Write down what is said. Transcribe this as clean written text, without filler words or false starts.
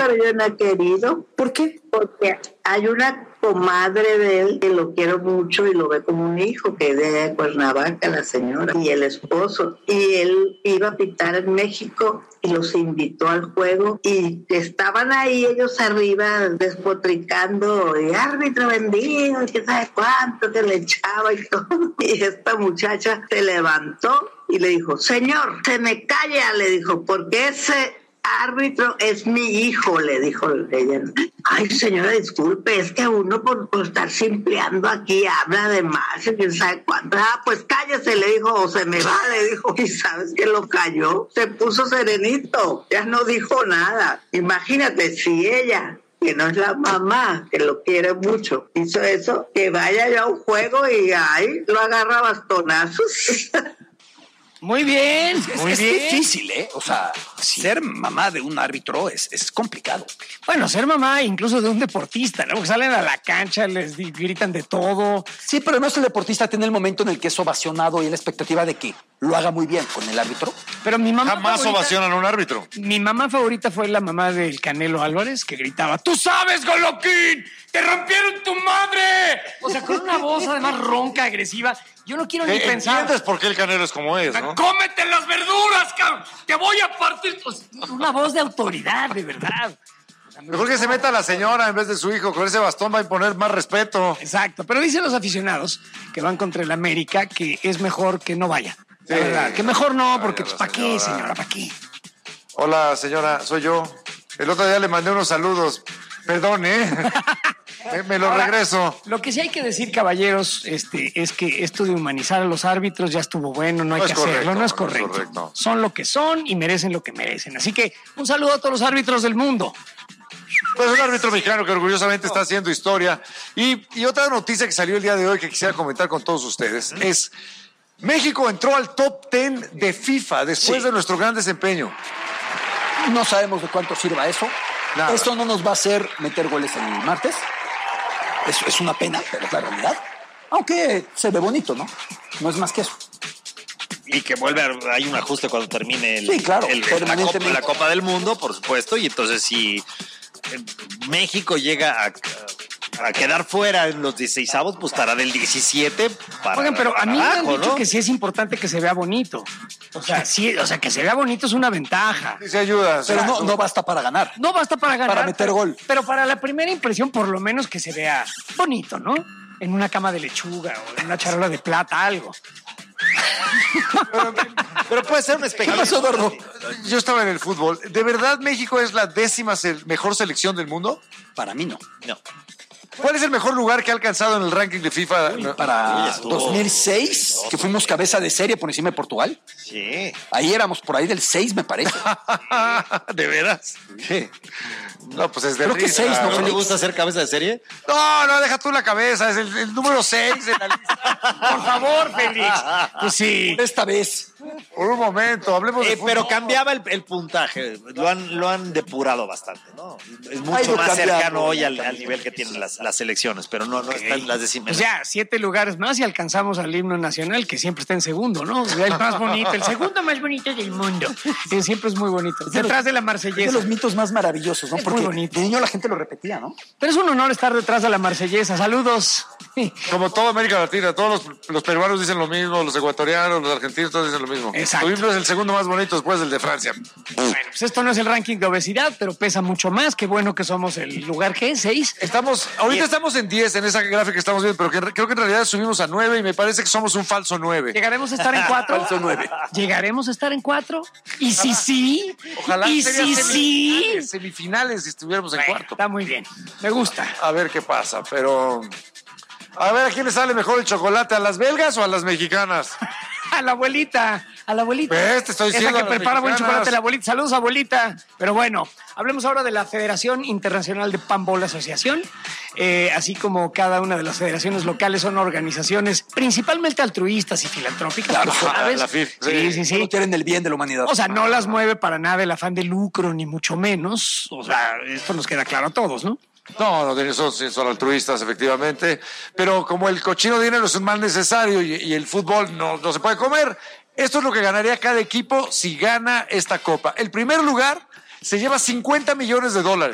pero yo no he querido. ¿Por qué? Porque hay una comadre de él que lo quiero mucho y lo ve como un hijo, que es de Cuernavaca, la señora, y el esposo. Y él iba a pitar en México y los invitó al juego y estaban ahí ellos arriba despotricando, y árbitro vendido, que sabe cuánto, que le echaba y todo. Y esta muchacha se levantó y le dijo, señor, se me calla, le dijo, porque ese árbitro es mi hijo, le dijo ella. Ay, señora, disculpe, es que uno por estar simpleando aquí habla de más, quién sabe cuánto. Ah, pues cállese, le dijo, o se me va, le dijo. Y sabes que lo cayó, se puso serenito, ya no dijo nada. Imagínate si ella, que no es la mamá, que lo quiere mucho, hizo eso, que vaya ya a un juego y ahí lo agarra a bastonazos. Muy bien, Es difícil, ¿eh? O sea, ser mamá de un árbitro es complicado. Bueno, ser mamá incluso de un deportista, ¿no? Porque salen a la cancha, les gritan de todo. Sí, pero no es el deportista, tiene el momento en el que es ovacionado y la expectativa de que lo haga muy bien con el árbitro. Pero mi mamá Jamás favorita, ovacionan a un árbitro. mi mamá favorita fue la mamá del Canelo Álvarez, que gritaba, ¡tú sabes, Goloquín! ¡Te rompieron tu madre! O sea, con una voz además ronca, agresiva. Yo no quiero ni pensar. ¿Entiendes por qué el Canelo es como es, no? ¡Cómete las verduras, cabrón! ¡Te voy a partir! Pues, una voz de autoridad, de verdad. Mejor que se meta la señora en vez de su hijo. Con ese bastón va a imponer más respeto. Exacto, pero dicen los aficionados que van contra el América que es mejor que no vaya. La verdad, que mejor no, porque pues, ¿para qué, señora? ¿Para qué? Hola, señora, soy yo. El otro día le mandé unos saludos. Perdón, me lo Ahora, regreso. Lo que sí hay que decir, caballeros, es que esto de humanizar a los árbitros ya estuvo bueno, no hay que hacerlo, no es correcto. Son lo que son y merecen lo que merecen. Así que un saludo a todos los árbitros del mundo. Pues un árbitro mexicano que orgullosamente está haciendo historia. Y otra noticia que salió el día de hoy que quisiera comentar con todos ustedes es: México entró al top 10 de FIFA después de nuestro gran desempeño. No sabemos de cuánto sirva eso. Nada. Esto no nos va a hacer meter goles el martes. Eso es una pena, pero es la realidad. Aunque se ve bonito, ¿no? No es más que eso. Y que hay un ajuste cuando termine Sí, claro, permanentemente. la Copa del Mundo, por supuesto, y entonces si México llega a quedar fuera en los 16avos, pues estará del 17 para Oigan, pero a mí me han abajo, dicho ¿no? que sí es importante que se vea bonito. O sea, sí, o sea, que se vea bonito es una ventaja. Sí, se ayuda. Pero no basta para ganar. No basta para ganar. Para meter gol. Pero para la primera impresión, por lo menos que se vea bonito, ¿no? En una cama de lechuga o en una charola de plata, algo. Pero puede ser un espejismo. ¿Qué pasó, Eduardo? Yo estaba en el fútbol. ¿De verdad México es la 10ª mejor selección del mundo? Para mí no. No. ¿Cuál es el mejor lugar que ha alcanzado en el ranking de FIFA? Para estuvo. 2006, que fuimos cabeza de serie por encima de Portugal. Sí. Ahí éramos por ahí del 6, me parece. ¿De veras? Sí. No, pues es de Creo que risa. 6, ¿no, ¿No te Félix? gusta ser cabeza de serie? No, deja tú la cabeza. Es el número 6 en la lista. Por favor, Félix. Pues sí. Esta vez. Por un momento, hablemos de fútbol. Pero cambiaba el puntaje. Lo han depurado bastante, ¿no? Es Ha mucho ido más cambiando, cercano hoy ha al nivel que tienen las selecciones, pero no están las décimas. Pues ya, 7 lugares más y alcanzamos al himno nacional, que siempre está en segundo, ¿no? El más bonito, el segundo más bonito del mundo. Sí, siempre es muy bonito. Detrás de la Es de Marsellesa. los mitos más maravillosos, ¿no? Es muy Porque bonito. de niño la gente lo repetía, ¿no? Pero es un honor estar detrás de la Marsellesa. Saludos. Como toda América Latina, todos los peruanos dicen lo mismo, los ecuatorianos, los argentinos, todos dicen lo mismo. Exacto. Tu himno es el segundo más bonito después del de Francia. Bueno, pues esto no es el ranking de obesidad, pero pesa mucho más. Qué bueno que somos el lugar que es, 6. Ahorita estamos en 10 en esa gráfica que estamos viendo, pero creo que en realidad subimos a 9 y me parece que somos un falso 9. ¿Llegaremos a estar en 4? Falso 9. ¿Llegaremos a estar en 4? ¿Y si sí? Ojalá ¿Y sería si sí? semifinales si estuviéramos en Bueno, cuarto. está muy bien. Me gusta. A ver qué pasa, pero... A ver, ¿a quién le sale mejor el chocolate? ¿A las belgas o a las mexicanas? A la abuelita, a la abuelita. ¿Ves? Te estoy diciendo, Esa que a las prepara buen mexicanas. chocolate, la abuelita. Saludos, abuelita. Pero bueno, hablemos ahora de la Federación Internacional de Panball Asociación. Así como cada una de las federaciones locales son organizaciones principalmente altruistas y filantrópicas. Claro, ¿tú sabes? la FIF, Sí. Solo quieren el bien de la humanidad. O sea, no las mueve para nada el afán de lucro, ni mucho menos. O sea, esto nos queda claro a todos, ¿no? No, son altruistas, efectivamente. Pero como el cochino dinero es un mal necesario y el fútbol no se puede comer, esto es lo que ganaría cada equipo si gana esta copa. El primer lugar se lleva $50 millones.